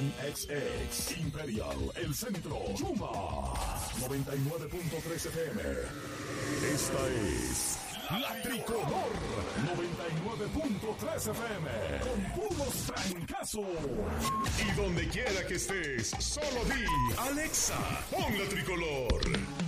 Nissan XX, Imperial, El Centro, Yuma, 99.3 FM. Esta es La Tricolor, 99.3 FM, con puros trancazos. Y donde quiera que estés, solo di, Alexa, pon La Tricolor.